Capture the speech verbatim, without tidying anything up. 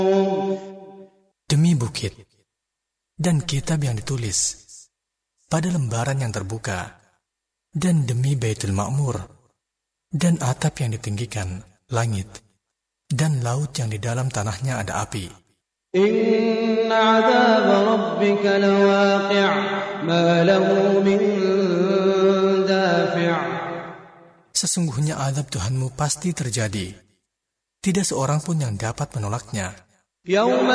Demi bukit dan kitab yang ditulis pada lembaran yang terbuka, dan demi Baitul Ma'mur dan atap yang ditinggikan langit, dan laut yang di dalam tanahnya ada api. Inna 'adzab rabbika lawaqi' ma lahu min dafi'. Sesungguhnya azab Tuhanmu pasti terjadi, tidak seorang pun yang dapat menolaknya.